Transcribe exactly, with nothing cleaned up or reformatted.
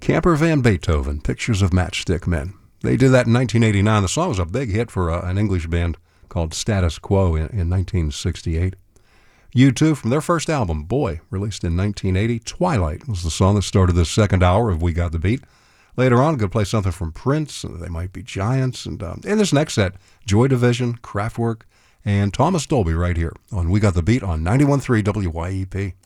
Camper Van Beethoven, Pictures of Matchstick Men. They did that in nineteen eighty-nine. The song was a big hit for uh, an English band called Status Quo in, in nineteen sixty-eight. U two, from their first album, Boy, released in nineteen eighty. Twilight was the song that started this second hour of We Got the Beat. Later on, I'm going to play something from Prince, They Might Be Giants, and um, in this next set, Joy Division, Kraftwerk, and Thomas Dolby right here on We Got the Beat on ninety-one point three W Y E P.